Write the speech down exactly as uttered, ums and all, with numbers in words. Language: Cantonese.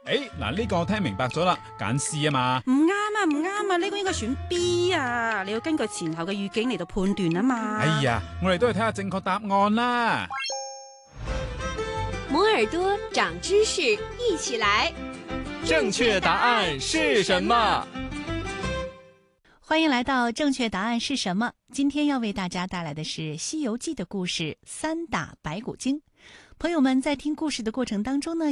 誒，嗱呢個我聽明白咗啦，揀 C 啊嘛。 唔啱啊，唔啱啊，呢個應該選 B 啊，你要根據前後嘅語境嚟到判斷啊嘛。 哎呀，我哋都係睇下正確答案啦。 摩耳朵長知識，一起來。 正確答案是什麼？ 歡迎來到正確答案是什麼？今天要為大家帶來的是《西遊記》的故事《三打白骨精》。朋友們在聽故事的過程當中呢，